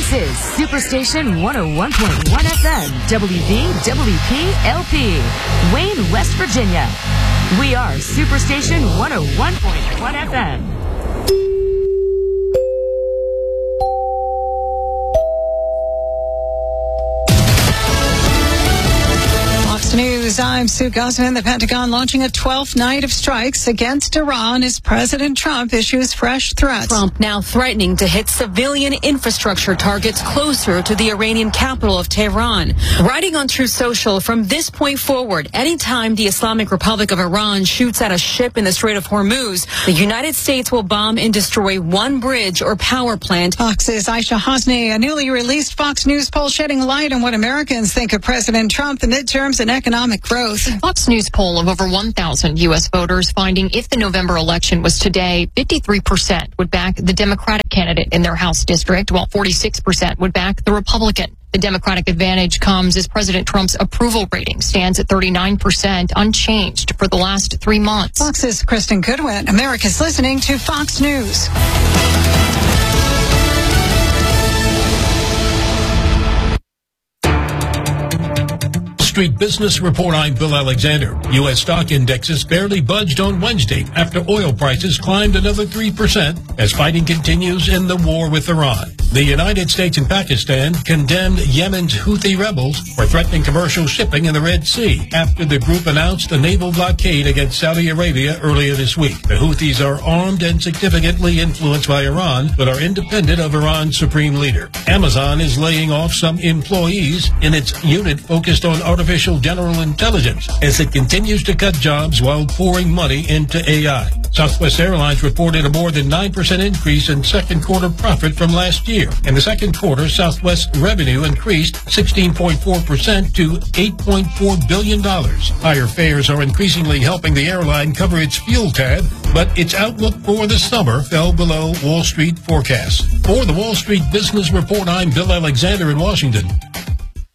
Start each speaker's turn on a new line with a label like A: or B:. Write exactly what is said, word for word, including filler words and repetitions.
A: This is Superstation one oh one point one F M, W V W P L P, Wayne, West Virginia. We are Superstation one oh one point one F M.
B: News. I'm Sue Guzman. The Pentagon launching a twelfth night of strikes against Iran as President Trump issues fresh threats.
C: Trump now threatening to hit civilian infrastructure targets closer to the Iranian capital of Tehran. Writing on Truth Social, from this point forward, anytime the Islamic Republic of Iran shoots at a ship in the Strait of Hormuz, the United States will bomb and destroy one bridge or power plant.
B: Fox's Aisha Hosni. A newly released Fox News poll shedding light on what Americans think of President Trump, the midterms, and economic growth.
D: Fox News poll of over one thousand U S voters finding if the November election was today, fifty-three percent would back the Democratic candidate in their House district, while forty-six percent would back the Republican. The Democratic advantage comes as President Trump's approval rating stands at thirty-nine percent, unchanged for the last three months.
B: Fox's Kristen Goodwin. America's listening to Fox News.
E: Street Business Report, I'm Bill Alexander. U S stock indexes barely budged on Wednesday after oil prices climbed another three percent as fighting continues in the war with Iran. The United States and Pakistan condemned Yemen's Houthi rebels for threatening commercial shipping in the Red Sea after the group announced a naval blockade against Saudi Arabia earlier this week. The Houthis are armed and significantly influenced by Iran, but are independent of Iran's supreme leader. Amazon is laying off some employees in its unit focused on artificial general intelligence as it continues to cut jobs while pouring money into A I. Southwest Airlines reported a more than nine percent increase in second quarter profit from last year. In the second quarter, Southwest revenue increased sixteen point four percent to eight point four billion dollars. Higher fares are increasingly helping the airline cover its fuel tab, but its outlook for the summer fell below Wall Street forecasts. For the Wall Street Business Report, I'm Bill Alexander in Washington.